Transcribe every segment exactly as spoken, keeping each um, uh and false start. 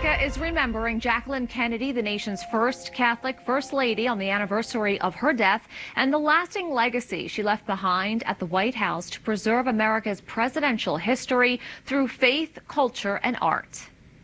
America is remembering Jacqueline Kennedy, the nation's first Catholic First Lady, on the anniversary of her death and the lasting legacy she left behind at the White House to preserve America's presidential history through faith, culture, and art.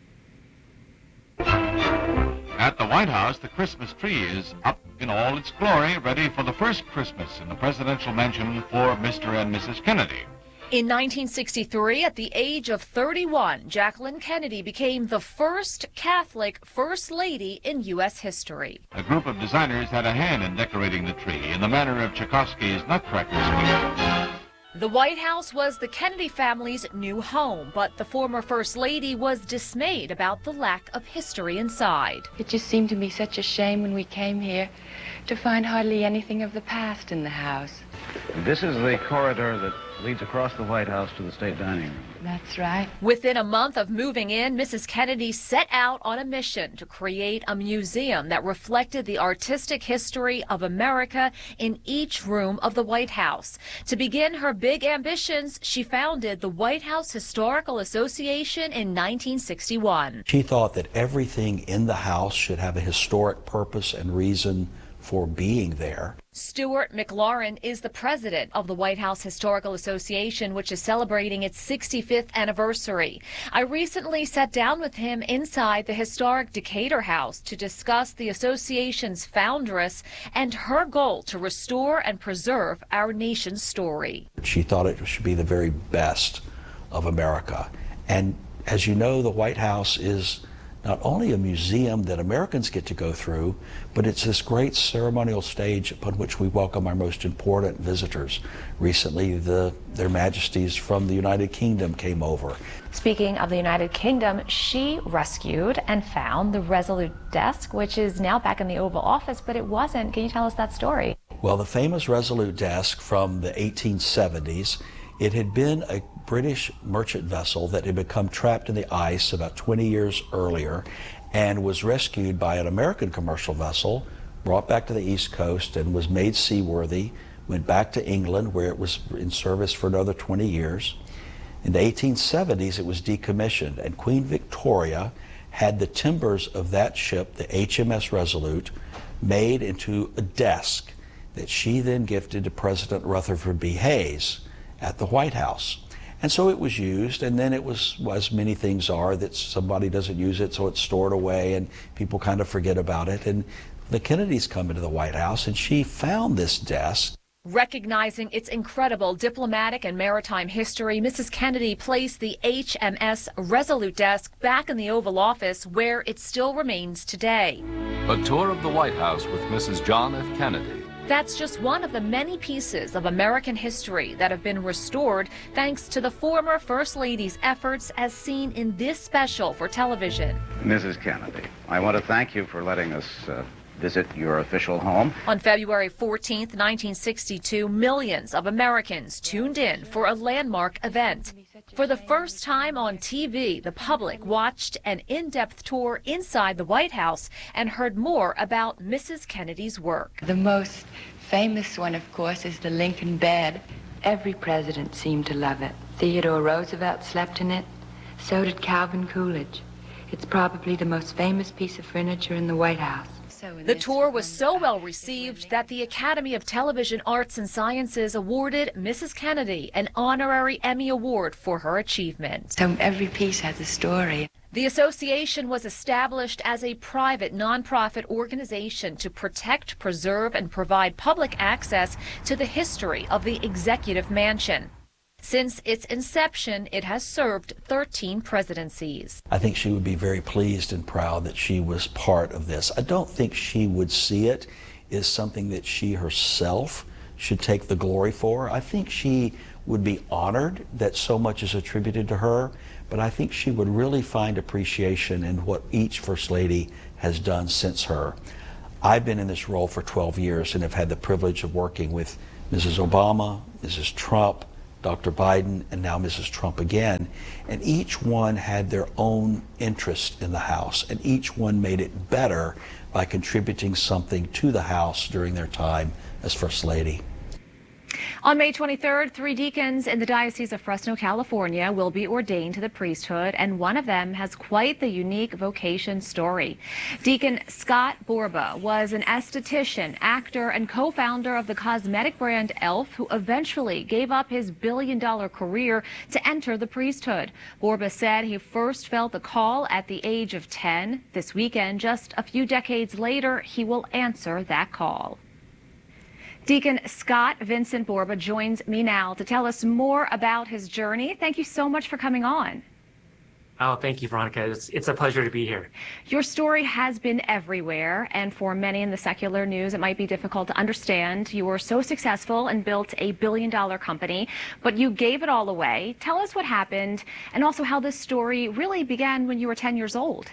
At the White House, the Christmas tree is up in all its glory, ready for the first Christmas in the presidential mansion for Mister and Missus Kennedy. In nineteen sixty-three, at the age of thirty-one, Jacqueline Kennedy became the first Catholic First Lady in U S history. A group of designers had a hand in decorating the tree in the manner of Tchaikovsky's Nutcracker Suite. The White House was the Kennedy family's new home, but the former First Lady was dismayed about the lack of history inside. It just seemed to me such a shame when we came here to find hardly anything of the past in the house. This is the corridor that leads across the White House to the state dining room. That's right. Within a month of moving in, Missus Kennedy set out on a mission to create a museum that reflected the artistic history of America in each room of the White House. To begin her big ambitions, she founded the White House Historical Association in nineteen sixty-one. She thought that everything in the house should have a historic purpose and reason for being there. Stuart McLaurin is the president of the White House Historical Association, which is celebrating its sixty-fifth anniversary. I recently sat down with him inside the historic Decatur House to discuss the association's foundress and her goal to restore and preserve our nation's story. She thought it should be the very best of America. And as you know, the White House is not only a museum that Americans get to go through, but it's this great ceremonial stage upon which we welcome our most important visitors. Recently, the, their majesties from the United Kingdom came over. Speaking of the United Kingdom, she rescued and found the Resolute desk, which is now back in the Oval Office, but it wasn't. Can you tell us that story? Well, the famous Resolute desk from the eighteen seventies, it had been a British merchant vessel that had become trapped in the ice about twenty years earlier and was rescued by an American commercial vessel, brought back to the East Coast and was made seaworthy, went back to England where it was in service for another twenty years. In the eighteen seventies it was decommissioned, and Queen Victoria had the timbers of that ship, the H M S Resolute, made into a desk that she then gifted to President Rutherford B. Hayes at the White House. And so it was used, and then it was, as many things are, that somebody doesn't use it, so it's stored away and people kind of forget about it. And the Kennedys come into the White House, and she found this desk. Recognizing its incredible diplomatic and maritime history, Missus Kennedy placed the H M S Resolute desk back in the Oval Office, where it still remains today. A tour of the White House with Missus John F. Kennedy. That's just one of the many pieces of American history that have been restored thanks to the former First Lady's efforts, as seen in this special for television. Missus Kennedy, I want to thank you for letting us uh, visit your official home. On February fourteenth, nineteen sixty-two, millions of Americans tuned in for a landmark event. For the first time on T V, the public watched an in-depth tour inside the White House and heard more about Missus Kennedy's work. The most famous one, of course, is the Lincoln bed. Every president seemed to love it. Theodore Roosevelt slept in it. So did Calvin Coolidge. It's probably the most famous piece of furniture in the White House. The tour was so well received that the Academy of Television Arts and Sciences awarded Missus Kennedy an honorary Emmy Award for her achievement. So every piece has a story. The association was established as a private nonprofit organization to protect, preserve, and provide public access to the history of the Executive Mansion. Since its inception, it has served thirteen presidencies. I think she would be very pleased and proud that she was part of this. I don't think she would see it as something that she herself should take the glory for. I think she would be honored that so much is attributed to her, but I think she would really find appreciation in what each First Lady has done since her. I've been in this role for twelve years and have had the privilege of working with Missus Obama, Missus Trump, Doctor Biden, and now Missus Trump again. And each one had their own interest in the House, and each one made it better by contributing something to the House during their time as First Lady. On May twenty-third, three deacons in the Diocese of Fresno, California will be ordained to the priesthood, and one of them has quite the unique vocation story. Deacon Scott Borba was an esthetician, actor, and co-founder of the cosmetic brand e l f, who eventually gave up his billion-dollar career to enter the priesthood. Borba said he first felt the call at the age of ten. This weekend, just a few decades later, he will answer that call. Deacon Scott Vincent Borba joins me now to tell us more about his journey. Thank you so much for coming on. Oh, thank you, Veronica. It's, it's a pleasure to be here. Your story has been everywhere, and for many in the secular news, it might be difficult to understand. You were so successful and built a billion-dollar company, but you gave it all away. Tell us what happened, and also how this story really began when you were ten years old.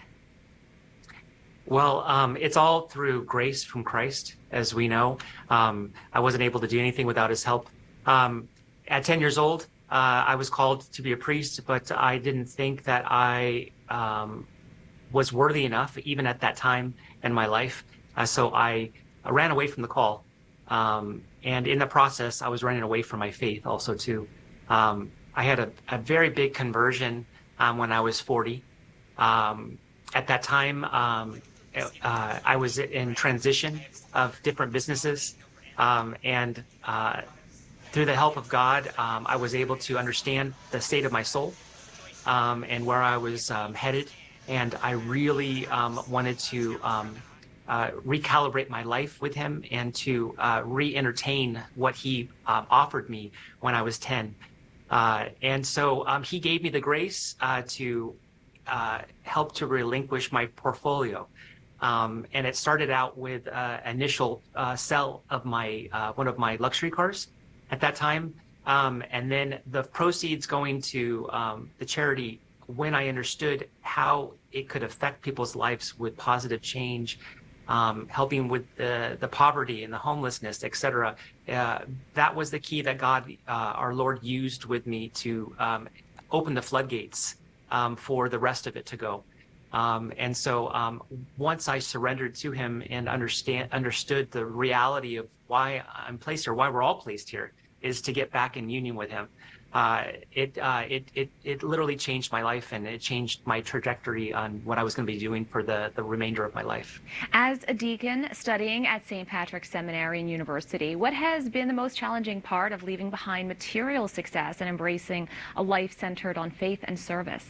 Well, um, it's all through grace from Christ, as we know. Um, I wasn't able to do anything without his help. Um, at ten years old, uh, I was called to be a priest, but I didn't think that I um, was worthy enough, even at that time in my life. Uh, so I ran away from the call. Um, and in the process, I was running away from my faith also, too. Um, I had a, a very big conversion um, when I was forty. Um, at that time, um, Uh, I was in transition of different businesses, um, and uh, through the help of God, um, I was able to understand the state of my soul um, and where I was um, headed, and I really um, wanted to um, uh, recalibrate my life with him and to uh, re-entertain what he um, offered me when I was ten. Uh, and so um, he gave me the grace uh, to uh, help to relinquish my portfolio. Um, and it started out with uh, initial uh, sell of my uh, one of my luxury cars at that time, um, and then the proceeds going to um, the charity. When I understood how it could affect people's lives with positive change, um, helping with the the poverty and the homelessness, et cetera, uh, that was the key that God, uh, our Lord, used with me to um, open the floodgates um, for the rest of it to go. Um, and so um, once I surrendered to him and understand understood the reality of why I'm placed here, why we're all placed here, is to get back in union with him. Uh, it, uh, it it it literally changed my life, and it changed my trajectory on what I was going to be doing for the the remainder of my life. As a deacon studying at Saint Patrick's Seminary and University, what has been the most challenging part of leaving behind material success and embracing a life centered on faith and service?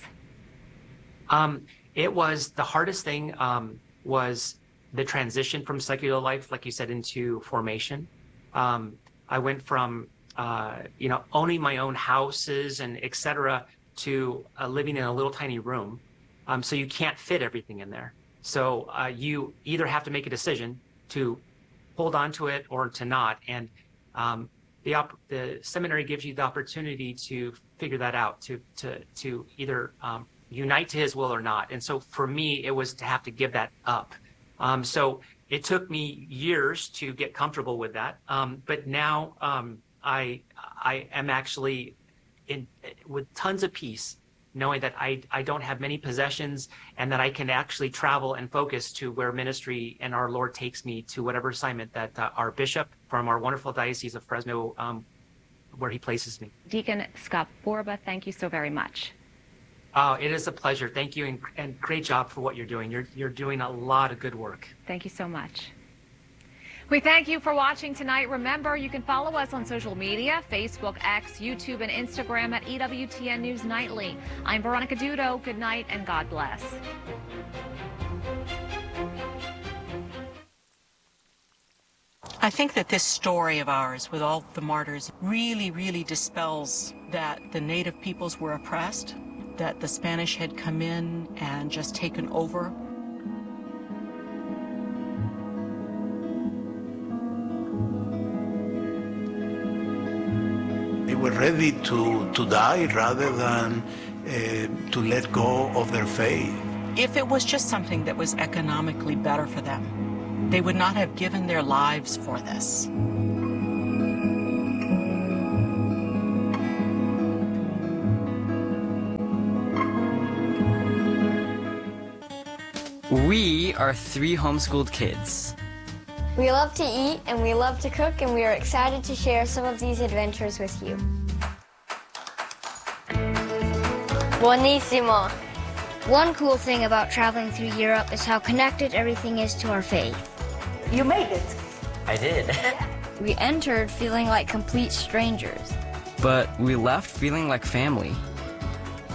Um, It was the hardest thing um, was the transition from secular life, like you said, into formation. Um, I went from, uh, you know, owning my own houses and et cetera to uh, living in a little tiny room. Um, so you can't fit everything in there. So uh, you either have to make a decision to hold on to it or to not. And um, the, op the seminary gives you the opportunity to figure that out, to, to, to either um, unite to his will or not. And so for me, it was to have to give that up. Um, so it took me years to get comfortable with that. Um, but now um, I I am actually in with tons of peace, knowing that I, I don't have many possessions and that I can actually travel and focus to where ministry and our Lord takes me, to whatever assignment that uh, our bishop from our wonderful Diocese of Fresno, um, where he places me. Deacon Scott Borba, thank you so very much. Oh, it is a pleasure. Thank you, and, and great job for what you're doing. You're, you're doing a lot of good work. Thank you so much. We thank you for watching tonight. Remember, you can follow us on social media, Facebook, X, YouTube, and Instagram at E W T N News Nightly. I'm Veronica Dudo. Good night, and God bless. I think that this story of ours, with all the martyrs, really, really dispels that the native peoples were oppressed, that the Spanish had come in and just taken over. They were ready to, to die rather than uh, to let go of their faith. If it was just something that was economically better for them, they would not have given their lives for this. We are three homeschooled kids. We love to eat and we love to cook, and we are excited to share some of these adventures with you. Buonissimo. One cool thing about traveling through Europe is how connected everything is to our faith. You made it. I did. We entered feeling like complete strangers. But we left feeling like family.